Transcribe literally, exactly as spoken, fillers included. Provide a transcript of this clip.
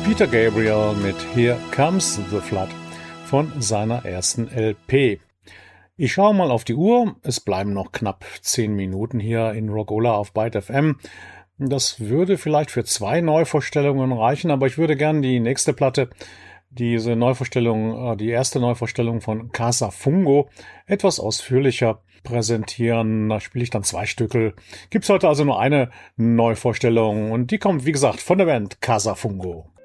Peter Gabriel mit Here Comes the Flood von seiner ersten L P. Ich schaue mal auf die Uhr. Es bleiben noch knapp zehn Minuten hier in Rockola auf Byte F M. Das würde vielleicht für zwei Neuvorstellungen reichen, aber ich würde gern die nächste Platte, diese Neuvorstellung, die erste Neuvorstellung von Casa Fungo, etwas ausführlicher präsentieren. Da spiele ich dann zwei Stückel. Gibt's heute also nur eine Neuvorstellung und die kommt, wie gesagt, von der Band Casa Fungo.